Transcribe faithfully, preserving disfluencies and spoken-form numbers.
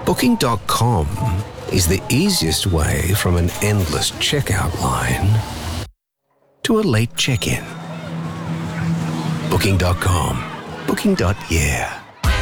Booking dot com is the easiest way from an endless checkout line to a late check-in. Booking dot com. Booking. Yeah.